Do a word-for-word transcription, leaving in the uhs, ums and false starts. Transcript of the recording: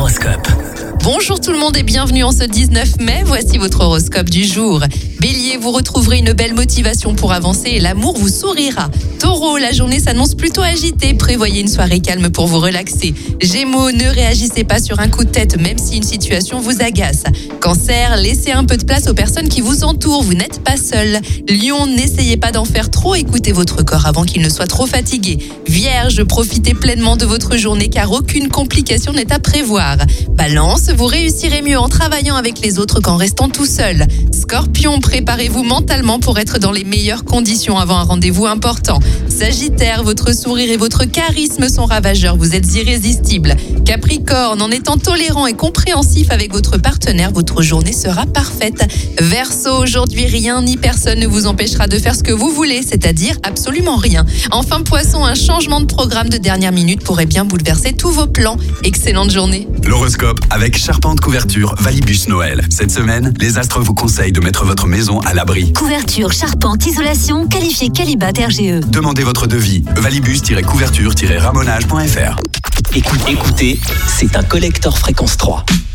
L'horoscope. Bonjour tout le monde et bienvenue en ce dix-neuf mai, voici votre horoscope du jour. Bélier, vous retrouverez une belle motivation pour avancer et l'amour vous sourira. Taureau, la journée s'annonce plutôt agitée, prévoyez une soirée calme pour vous relaxer. Gémeaux, ne réagissez pas sur un coup de tête même si une situation vous agace. Cancer, laissez un peu de place aux personnes qui vous entourent, vous n'êtes pas seul. Lion, n'essayez pas d'en faire trop, écoutez votre corps avant qu'il ne soit trop fatigué. Vierge, profitez pleinement de votre journée car aucune complication n'est à prévoir. Balance, vous réussirez mieux en travaillant avec les autres qu'en restant tout seul. Scorpion, préparez-vous mentalement pour être dans les meilleures conditions avant un rendez-vous important. Sagittaire, votre sourire et votre charisme sont ravageurs, vous êtes irrésistible. Capricorne, en étant tolérant et compréhensif avec votre partenaire, votre journée sera parfaite. Verseau, aujourd'hui rien ni personne ne vous empêchera de faire ce que vous voulez, c'est-à-dire absolument rien. Enfin Poisson, un changement de programme de dernière minute pourrait bien bouleverser tous vos plans. Excellente journée. L'horoscope avec Charpente Couverture Valibus Noël. Cette semaine, les astres vous conseillent de mettre votre maison à l'abri. Couverture, charpente, isolation, qualifié Qualibat R G E. Demandez votre devis. valibus-couverture-ramonage point f r. Écoutez, écoutez, c'est un collector fréquence trois.